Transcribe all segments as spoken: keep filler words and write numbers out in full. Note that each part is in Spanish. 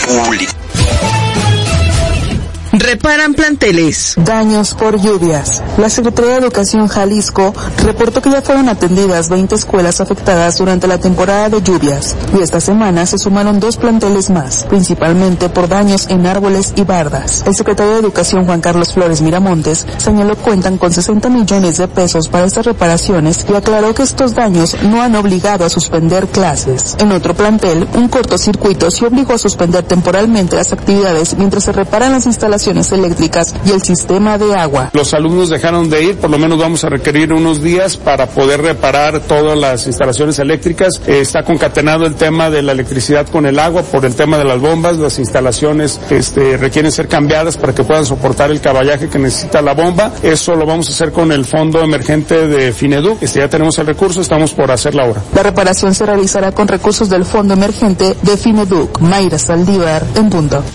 público. Reparan planteles. Daños por lluvias. La Secretaría de Educación Jalisco reportó que ya fueron atendidas veinte escuelas afectadas durante la temporada de lluvias, y esta semana se sumaron dos planteles más, principalmente por daños en árboles y bardas. El secretario de Educación, Juan Carlos Flores Miramontes, señaló que cuentan con sesenta millones de pesos para estas reparaciones y aclaró que estos daños no han obligado a suspender clases. En otro plantel, un cortocircuito se obligó a suspender temporalmente las actividades mientras se reparan las instalaciones eléctricas y el sistema de agua. Los alumnos dejaron de ir, por lo menos vamos a requerir unos días para poder reparar todas las instalaciones eléctricas. Eh, está concatenado el tema de la electricidad con el agua por el tema de las bombas. Las instalaciones este, requieren ser cambiadas para que puedan soportar el caballaje que necesita la bomba. Eso lo vamos a hacer con el fondo emergente de Fineduc. Este, ya tenemos el recurso, estamos por hacer la obra. La reparación se realizará con recursos del fondo emergente de Fineduc. Mayra Saldívar, en punto.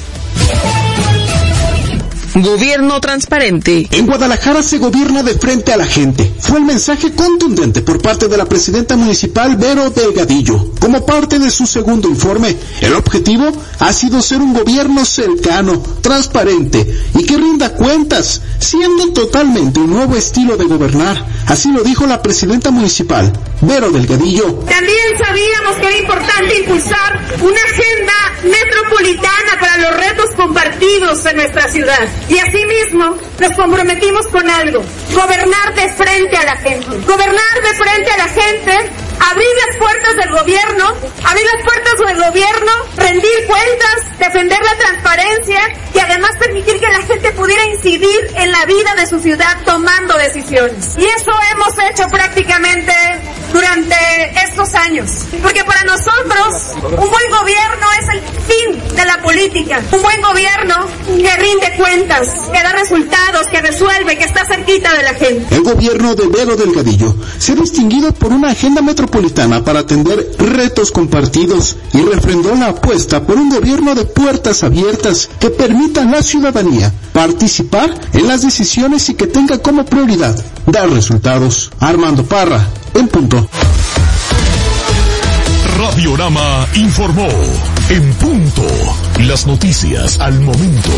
Gobierno transparente. En Guadalajara se gobierna de frente a la gente. Fue el mensaje contundente por parte de la presidenta municipal Vero Delgadillo. Como parte de su segundo informe, el objetivo ha sido ser un gobierno cercano, transparente y que rinda cuentas, siendo totalmente un nuevo estilo de gobernar. Así lo dijo la presidenta municipal, Vero Delgadillo. También sabíamos que era importante impulsar una agenda metropolitana para los retos compartidos en nuestra ciudad. Y asimismo nos comprometimos con algo: gobernar de frente a la gente. Gobernar de frente a la gente, abrir las puertas del gobierno, abrir las puertas del gobierno, rendir cuentas, defender la transparencia y además permitir que la gente pudiera incidir en la vida de su ciudad tomando decisiones. Y eso hemos hecho prácticamente durante estos años. Porque para nosotros un buen gobierno es el fin de la política. Un buen gobierno que rinde cuentas, que da resultados, que resuelve, que está cerquita de la gente. El gobierno de Vero Delgadillo se ha distinguido por una agenda metropolitana para atender retos compartidos y refrendó la apuesta por un gobierno de puertas abiertas que permita a la ciudadanía participar en las decisiones y que tenga como prioridad dar resultados. Armando Parra, en punto. Radiorama informó. En punto. Las noticias al momento.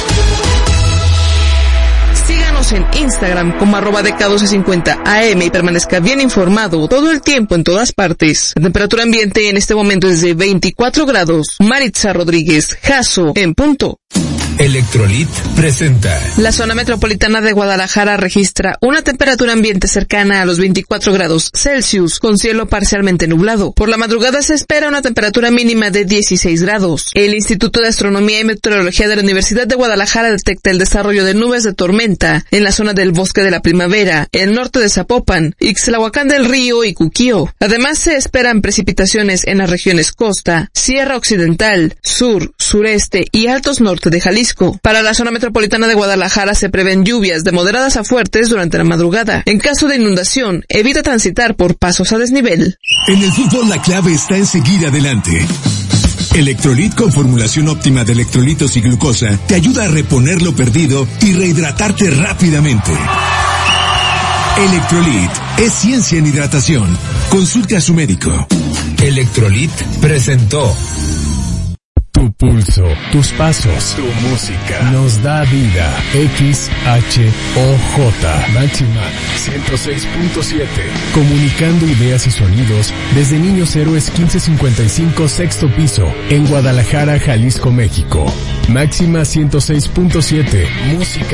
Síganos en Instagram como arroba D K doce cincuenta A M y permanezca bien informado todo el tiempo en todas partes. La temperatura ambiente en este momento es de veinticuatro grados. Maritza Rodríguez, Jaso, en punto. Electrolit presenta. La zona metropolitana de Guadalajara registra una temperatura ambiente cercana a los veinticuatro grados Celsius, con cielo parcialmente nublado. Por la madrugada se espera una temperatura mínima de dieciséis grados. El Instituto de Astronomía y Meteorología de la Universidad de Guadalajara detecta el desarrollo de nubes de tormenta en la zona del Bosque de la Primavera, el norte de Zapopan, Ixtlahuacán del Río y Cuquío. Además se esperan precipitaciones en las regiones costa, Sierra Occidental, sur, sureste y altos norte de Jalisco. Para la zona metropolitana de Guadalajara se prevén lluvias de moderadas a fuertes durante la madrugada. En caso de inundación, evita transitar por pasos a desnivel. En el fútbol la clave está en seguir adelante. Electrolit con formulación óptima de electrolitos y glucosa te ayuda a reponer lo perdido y rehidratarte rápidamente. Electrolit es ciencia en hidratación. Consulte a su médico. Electrolit presentó. Tu pulso, tus pasos, tu música, nos da vida. X H O J, Máxima ciento seis punto siete. Comunicando ideas y sonidos desde Niños Héroes quince cincuenta y cinco, sexto piso, en Guadalajara, Jalisco, México. Máxima ciento seis punto siete, música